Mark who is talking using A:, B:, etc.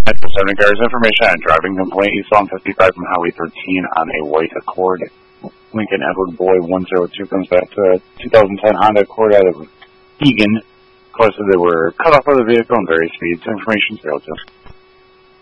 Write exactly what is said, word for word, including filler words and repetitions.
A: Metro seven Cars information on driving complaint. You saw on fifty-five from Highway thirteen on a white Accord. Lincoln Edward Boy one zero two comes back to a two thousand ten Honda Accord out of Egan. Of course, they were cut off of the vehicle in various speeds. Information failed to.